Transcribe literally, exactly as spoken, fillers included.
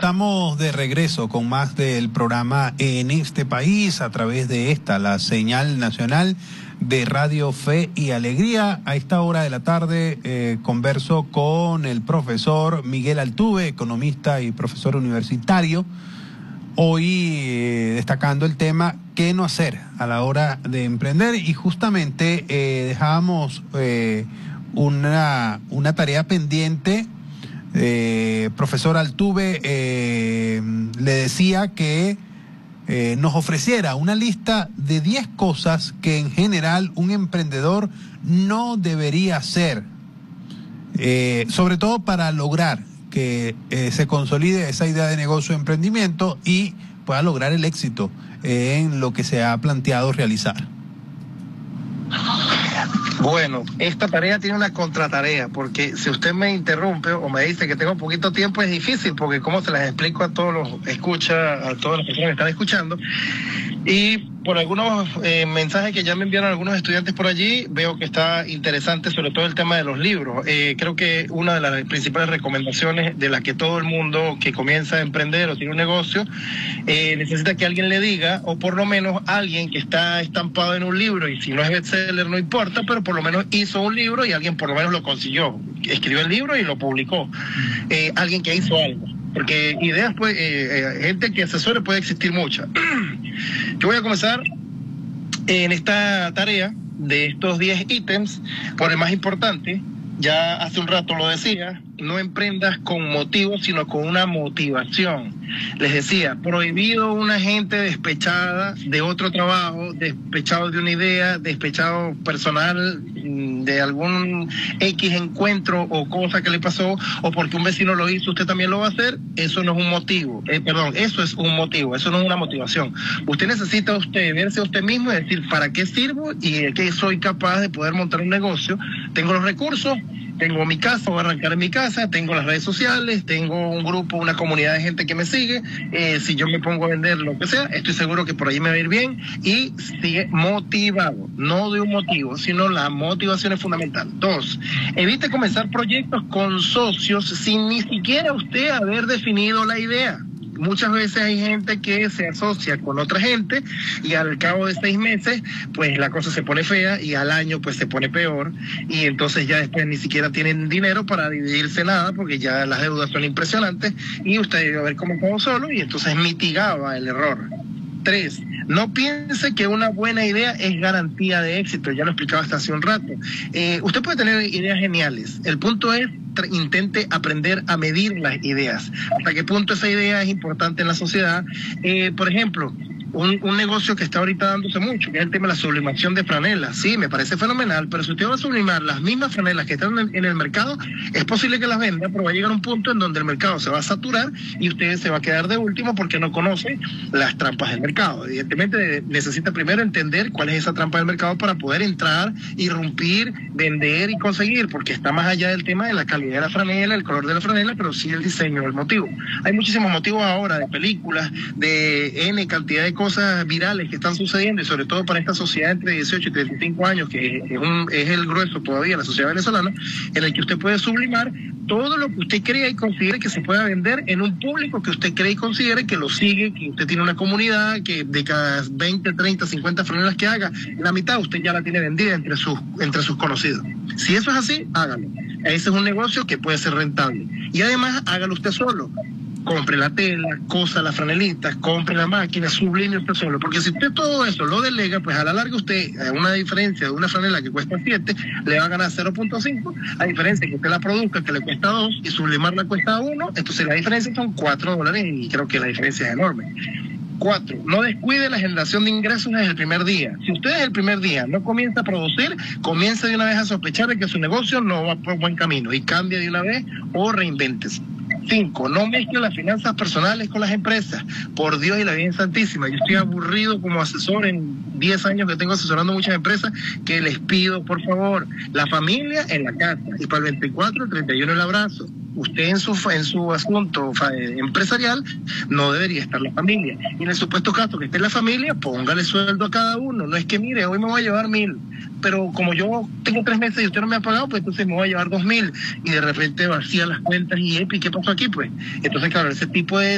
estamos de regreso con más del programa En este País a través de esta, la señal nacional de Radio Fe y Alegría. A esta hora de la tarde eh, converso con el profesor Miguel Altuve, economista y profesor universitario. Hoy eh, destacando el tema ¿qué no hacer a la hora de emprender? Y justamente eh, dejábamos eh, una, una tarea pendiente. Eh, profesor Altuve eh, le decía que eh, nos ofreciera una lista de diez cosas que en general un emprendedor no debería hacer, eh, sobre todo para lograr que eh, se consolide esa idea de negocio de emprendimiento y pueda lograr el éxito eh, en lo que se ha planteado realizar. Bueno, esta tarea tiene una contratarea, porque si usted me interrumpe o me dice que tengo poquito tiempo es difícil, porque cómo se las explico a todos los escucha, a todas las personas que están escuchando. Y por algunos eh, mensajes que ya me enviaron algunos estudiantes por allí, veo que está interesante sobre todo el tema de los libros. Eh, creo que una de las principales recomendaciones de la que todo el mundo que comienza a emprender o tiene un negocio, eh, necesita que alguien le diga, o por lo menos alguien que está estampado en un libro, y si no es bestseller no importa, pero por lo menos hizo un libro y alguien por lo menos lo consiguió, escribió el libro y lo publicó. Eh, alguien que hizo algo. Porque ideas, pues, eh, eh, gente que asesore puede existir muchas. Yo voy a comenzar en esta tarea de estos diez ítems por el más importante. Ya hace un rato lo decía, no emprendas con motivos, sino con una motivación. Les decía, prohibido una gente despechada de otro trabajo, despechado de una idea, despechado personal de algún X encuentro o cosa que le pasó, o porque un vecino lo hizo, usted también lo va a hacer. Eso no es un motivo, eh, perdón, eso es un motivo, eso no es una motivación. Usted necesita usted verse a usted mismo y decir, ¿para qué sirvo? Y que soy capaz de poder montar un negocio. Tengo los recursos, tengo mi casa, voy a arrancar en mi casa, tengo las redes sociales, tengo un grupo, una comunidad de gente que me sigue. Eh, si yo me pongo a vender lo que sea, estoy seguro que por ahí me va a ir bien. Y sigue motivado, no de un motivo, sino la motivación es fundamental. Dos, evite comenzar proyectos con socios sin ni siquiera usted haber definido la idea. Muchas veces hay gente que se asocia con otra gente y al cabo de seis meses pues la cosa se pone fea y al año pues se pone peor y entonces ya después ni siquiera tienen dinero para dividirse nada porque ya las deudas son impresionantes y usted debe haber comenzado solo y entonces mitigaba el error. Tres, no piense que una buena idea es garantía de éxito, ya lo explicaba hasta hace un rato. Eh, usted puede tener ideas geniales, el punto es intente aprender a medir las ideas, hasta qué punto esa idea es importante en la sociedad. Eh, por ejemplo, Un, un negocio que está ahorita dándose mucho, que es el tema de la sublimación de franelas. Sí, me parece fenomenal, pero si usted va a sublimar las mismas franelas que están en, en el mercado, es posible que las venda, pero va a llegar un punto en donde el mercado se va a saturar y usted se va a quedar de último porque no conoce las trampas del mercado. Evidentemente necesita primero entender cuál es esa trampa del mercado para poder entrar, irrumpir, vender y conseguir, porque está más allá del tema de la calidad de la franela, el color de la franela, pero sí el diseño, el motivo. Hay muchísimos motivos ahora de películas, de N cantidad de cosas virales que están sucediendo y sobre todo para esta sociedad entre dieciocho y treinta y cinco años que es, un, es el grueso todavía la sociedad venezolana, en el que usted puede sublimar todo lo que usted crea y considere que se pueda vender en un público que usted cree y considere que lo sigue, que usted tiene una comunidad, que de cada veinte, treinta, cincuenta franelas que haga, la mitad usted ya la tiene vendida entre sus, entre sus conocidos. Si eso es así, hágalo. Ese es un negocio que puede ser rentable. Y además, hágalo usted solo. Compre la tela, cosa las franelitas, compre la máquina, sublime usted solo. Porque si usted todo eso lo delega, pues a la larga usted, a una diferencia de una franela que cuesta siete, le va a ganar cero punto cinco, a diferencia que usted la produzca que le cuesta dos y sublimarla cuesta uno, entonces la diferencia son cuatro dólares y creo que la diferencia es enorme. Cuatro, no descuide la generación de ingresos desde el primer día. Si usted desde el primer día no comienza a producir, comienza de una vez a sospechar de que su negocio no va por buen camino y cambia de una vez o reinvéntese. Cinco, no mezcle las finanzas personales con las empresas. Por Dios y la Virgen Santísima, yo estoy aburrido como asesor en diez años que tengo asesorando muchas empresas, que les pido, por favor, la familia en la casa y para el veinticuatro, el treinta y uno el abrazo. Usted en su en su asunto empresarial no debería estar la familia. Y en el supuesto caso que esté la familia, póngale sueldo a cada uno. No es que, mire, hoy me voy a llevar mil, pero como yo tengo tres meses y usted no me ha pagado, pues entonces me voy a llevar dos mil. Y de repente vacía las cuentas y, ¿qué pasó aquí? Pues entonces, claro, ese tipo de